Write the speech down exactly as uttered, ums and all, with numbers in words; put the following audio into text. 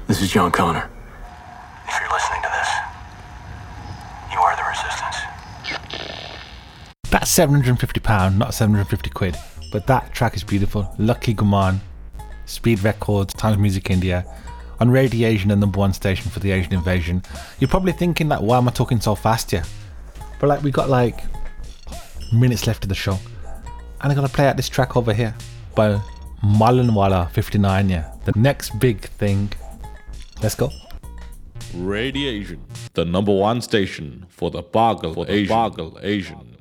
This is John Connor. If you're listening to this, you are the resistance. That's seven hundred fifty pounds, not seven hundred fifty quid. But that track is beautiful. Lucky Guman, Speed Records, Times Music India, on Radio Asian, the number one station for the Asian invasion. You're probably thinking that, why am I talking so fast here? But like, we got like minutes left of the show. And I'm going to play out this track over here by Malanwala fifty-nine, yeah. The next big thing. Let's go. Radio Asian, the number one station for the Bargal Asian. Bargal Asian.